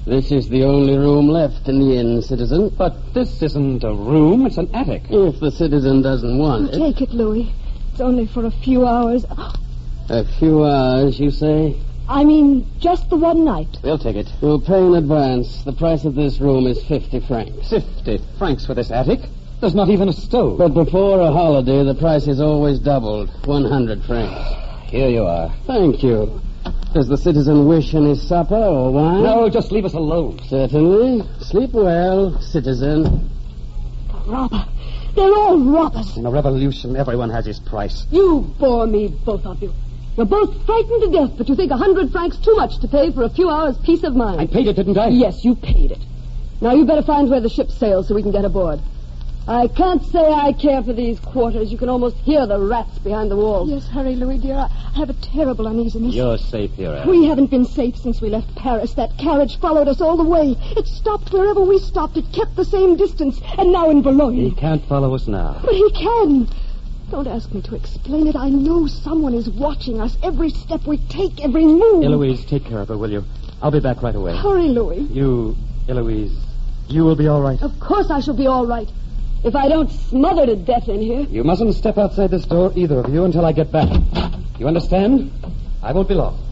This is the only room left in the inn, citizen. But this isn't a room, it's an attic. If the citizen doesn't want it. Take it, Louis. It's only for a few hours. A few hours, you say? I mean, just the one night. We'll take it. We'll pay in advance. The price of this room is 50 francs. 50 francs for this attic? There's not even a stove. But before a holiday, the price is always doubled. 100 francs. Here you are. Thank you. Does the citizen wish any supper or wine? No, just leave us alone. Certainly. Sleep well, citizen. Robber. They're all robbers. In a revolution, everyone has his price. You bore me, both of you. You're both frightened to death, but you think 100 francs too much to pay for a few hours' peace of mind. I paid it, didn't I? Yes, you paid it. Now you better find where the ship sails so we can get aboard. I can't say I care for these quarters. You can almost hear the rats behind the walls. Yes, hurry, Louis, dear. I have a terrible uneasiness. You're safe here, Anne. We haven't been safe since we left Paris. That carriage followed us all the way. It stopped wherever we stopped. It kept the same distance. And now in Boulogne. He can't follow us now. But he can. Don't ask me to explain it. I know someone is watching us. Every step we take, every move. Eloise, take care of her, will you? I'll be back right away. Hurry, Louis. Eloise, you will be all right. Of course I shall be all right. If I don't smother to death in here. You mustn't step outside this door, either of you, until I get back. You understand? I won't be long.